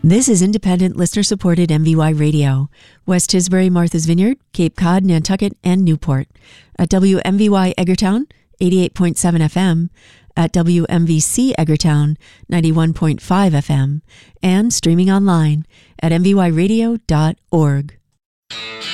This is independent, listener-supported MVY Radio. West Tisbury, Martha's Vineyard, Cape Cod, Nantucket, and Newport. At WMVY Edgartown, 88.7 FM. At WMVC Edgartown, 91.5 FM. And streaming online at mvyradio.org.